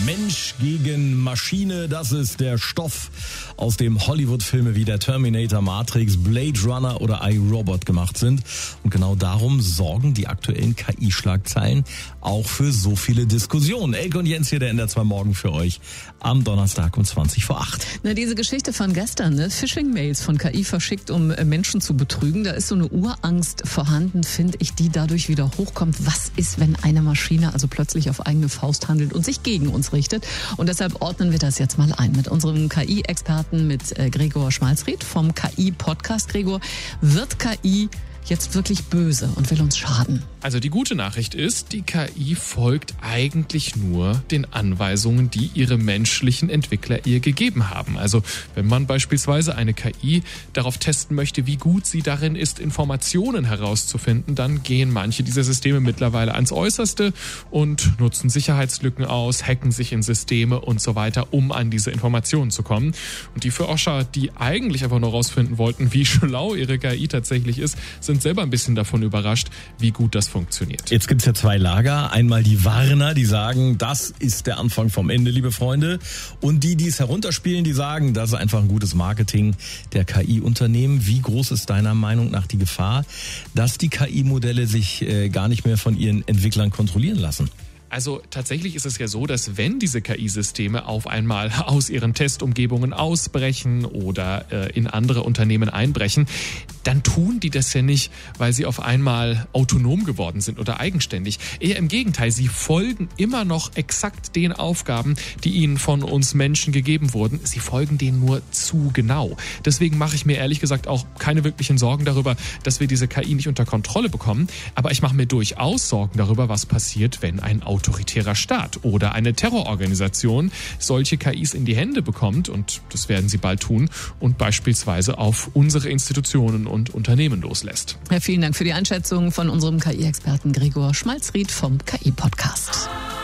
Mensch gegen Maschine, das ist der Stoff, aus dem Hollywood-Filme wie der Terminator, Matrix, Blade Runner oder iRobot gemacht sind. Und genau darum sorgen die aktuellen KI-Schlagzeilen auch für so viele Diskussionen. Elke und Jens hier, der NDR 2 Morgen für euch am Donnerstag um 7:20. Na, diese Geschichte von gestern, ne? Phishing-Mails von KI verschickt, um Menschen zu betrügen. Da ist so eine Urangst vorhanden, finde ich, die dadurch wieder hochkommt. Was ist, wenn eine Maschine also plötzlich auf eigene Faust handelt und sich gegen uns richtet? Und deshalb ordnen wir das jetzt mal ein mit unserem KI-Experten, mit Gregor Schmalzried vom KI-Podcast. Gregor, wird KI jetzt wirklich böse und will uns schaden? Also die gute Nachricht ist, die KI folgt eigentlich nur den Anweisungen, die ihre menschlichen Entwickler ihr gegeben haben. Also wenn man beispielsweise eine KI darauf testen möchte, wie gut sie darin ist, Informationen herauszufinden, dann gehen manche dieser Systeme mittlerweile ans Äußerste und nutzen Sicherheitslücken aus, hacken sich in Systeme und so weiter, um an diese Informationen zu kommen. Und die Forscher, die eigentlich einfach nur herausfinden wollten, wie schlau ihre KI tatsächlich ist, sind selber ein bisschen davon überrascht, wie gut das funktioniert. Jetzt gibt's ja zwei Lager. Einmal die Warner, die sagen, das ist der Anfang vom Ende, liebe Freunde. Und die es herunterspielen, die sagen, das ist einfach ein gutes Marketing der KI-Unternehmen. Wie groß ist deiner Meinung nach die Gefahr, dass die KI-Modelle sich gar nicht mehr von ihren Entwicklern kontrollieren lassen? Also tatsächlich ist es ja so, dass wenn diese KI-Systeme auf einmal aus ihren Testumgebungen ausbrechen oder in andere Unternehmen einbrechen, dann tun die das ja nicht, weil sie auf einmal autonom geworden sind oder eigenständig. Eher im Gegenteil, sie folgen immer noch exakt den Aufgaben, die ihnen von uns Menschen gegeben wurden. Sie folgen denen nur zu genau. Deswegen mache ich mir ehrlich gesagt auch keine wirklichen Sorgen darüber, dass wir diese KI nicht unter Kontrolle bekommen. Aber ich mache mir durchaus Sorgen darüber, was passiert, wenn ein autoritärer Staat oder eine Terrororganisation solche KIs in die Hände bekommt, und das werden sie bald tun, und beispielsweise auf unsere Institutionen und Unternehmen loslässt. Ja, vielen Dank für die Einschätzung von unserem KI-Experten Gregor Schmalzried vom KI-Podcast.